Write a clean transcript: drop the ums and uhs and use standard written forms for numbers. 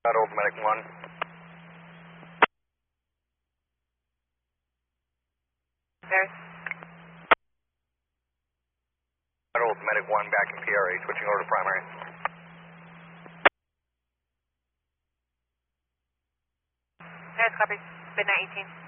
Old Medic 1. There's Old Medic 1 back in PRA, switching over to primary. copy. Midnight 18.